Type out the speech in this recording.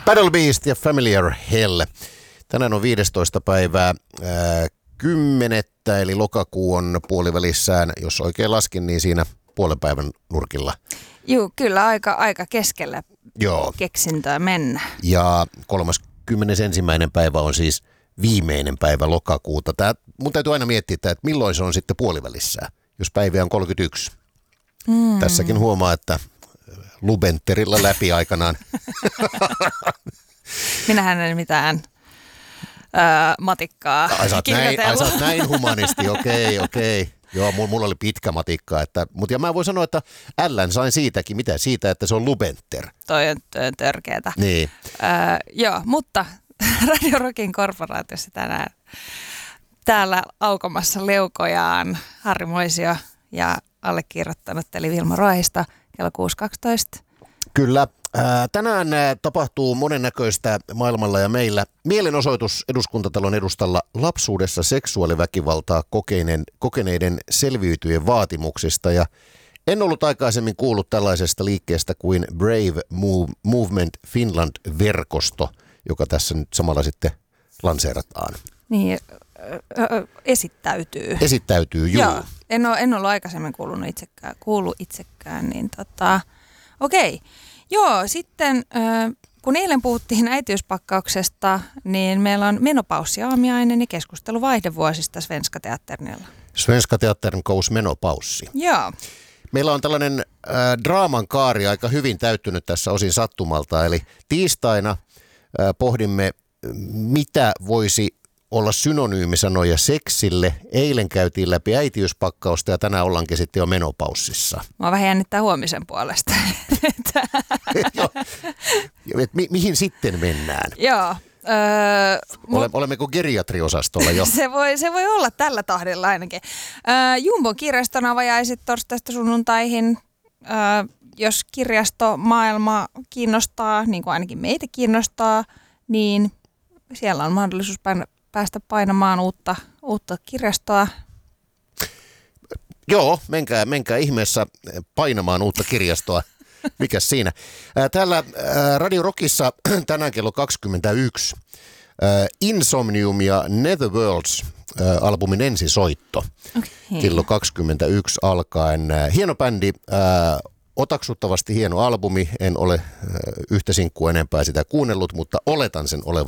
Paddle Beast ja Familiar Hell. Tänään on 15. päivää 10. eli lokakuu on puolivälissään, jos oikein laskin, niin siinä puolen päivän nurkilla. Joo, kyllä aika keskellä keksintöä mennä. Ja 31. päivä on siis viimeinen päivä lokakuuta. Mun täytyy aina miettiä, että milloin se on sitten puolivälissään, jos päiviä on 31. Tässäkin huomaa, että Lubenterilla läpi aikanaan. Minähän en mitään matikkaa kirjoitellut. Näin humanisti, okei. Joo, mulla oli pitkä matikka. Mutta mä voin sanoa, että L:n sain siitäkin. Mitä siitä, että se on Lubenter? Toi on törkeetä. Niin. Joo, mutta Radio Rockin korporaatiossa tänään täällä aukomassa leukojaan Harri Moisio ja allekirjoittanut eli Vilma Ruahista kello 6.12. Kyllä. Tänään tapahtuu monennäköistä maailmalla ja meillä. Mielenosoitus Eduskuntatalon edustalla lapsuudessa seksuaaliväkivaltaa kokeneiden selviytyjen vaatimuksista. Ja en ollut aikaisemmin kuullut tällaisesta liikkeestä kuin Brave Movement Finland-verkosto, joka tässä nyt samalla sitten lanseerataan. Niin, esittäytyy. Esittäytyy, juu. Joo, en ollut aikaisemmin kuullut itsekään, niin okei. Joo, sitten kun eilen puhuttiin äitiyspakkauksesta, niin meillä on menopaussiaamiainen ja keskustelu vaihdevuosista Svenska Teatternilla. Svenska Teattern kous menopaussi. Joo. Meillä on tällainen draaman kaari aika hyvin täyttynyt tässä osin sattumalta, eli tiistaina pohdimme, mitä voisi olla synonyymisanoja seksille. Eilen käytiin läpi äitiyspakkausta ja tänään ollaankin sitten jo menopaussissa. Mä vähän jännittää huomisen puolesta. Mihin sitten mennään? Joo. Olemmeko geriatriosastolla jo? Se voi olla tällä tahdilla ainakin. Jumbon kirjaston avajaiset torstaista sunnuntaihin. Jos kirjastomaailma kiinnostaa, niin kuin ainakin meitä kiinnostaa, niin siellä on mahdollisuus päästä painamaan uutta kirjastoa. Joo, menkää ihmeessä painamaan uutta kirjastoa. Mikäs siinä? Täällä Radio Rockissa tänään kello 21 Insomnium ja Netherworlds albumin ensisoitto. Okay. Kello 21 alkaen. Hieno bändi, otaksuttavasti hieno albumi. En ole yhtä sinkkua enempää sitä kuunnellut, mutta oletan sen olevan